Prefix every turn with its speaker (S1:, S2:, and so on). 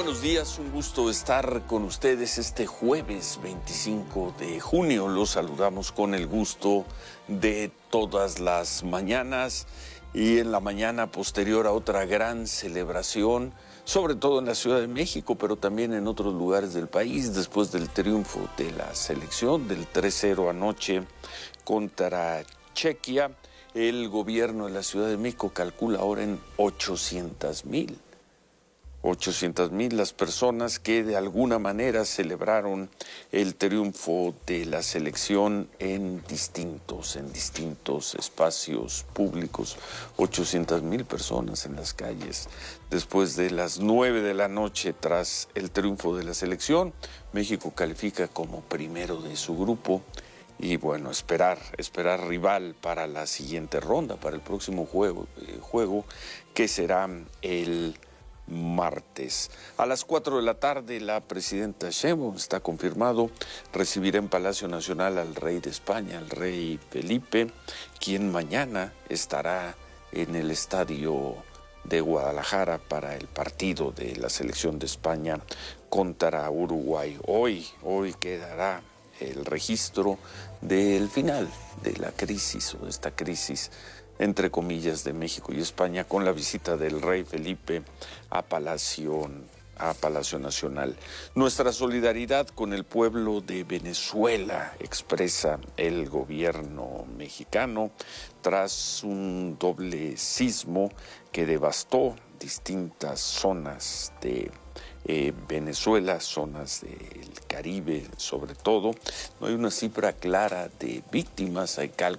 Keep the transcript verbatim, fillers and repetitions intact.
S1: buenos días, un gusto estar con ustedes este jueves veinticinco de junio. Los saludamos con el gusto de todas las mañanas y en la mañana posterior a otra gran celebración, sobre todo en la Ciudad de México, pero también en otros lugares del país, después del triunfo de la selección del tres cero anoche contra Chequia. El gobierno de la Ciudad de México calcula ahora en ochocientas mil. ochocientas mil las personas que de alguna manera celebraron el triunfo de la selección en distintos, en distintos espacios públicos. ochocientas mil personas en las calles. Después de las nueve de la noche tras el triunfo de la selección, México califica como primero de su grupo. Y bueno, esperar, esperar rival para la siguiente ronda, para el próximo juego, eh, juego que será el martes. A las cuatro de la tarde, la presidenta Sheinbaum, está confirmado, recibirá en Palacio Nacional al rey de España, al rey Felipe, quien mañana estará en el estadio de Guadalajara para el partido de la selección de España contra Uruguay. Hoy, hoy quedará el registro del final de la crisis o de esta crisis entre comillas de México y España con la visita del rey Felipe a Palacio, a Palacio Nacional. Nuestra solidaridad con el pueblo de Venezuela expresa el gobierno mexicano tras un doble sismo que devastó distintas zonas de Eh, Venezuela, zonas del Caribe sobre todo. No hay una cifra clara de víctimas, hay cálculos